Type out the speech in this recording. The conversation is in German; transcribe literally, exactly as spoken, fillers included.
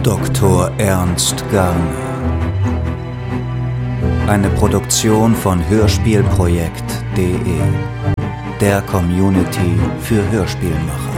Doktor Ernst Garne. Eine Produktion von hörspielprojekt punkt de, der Community für Hörspielmacher.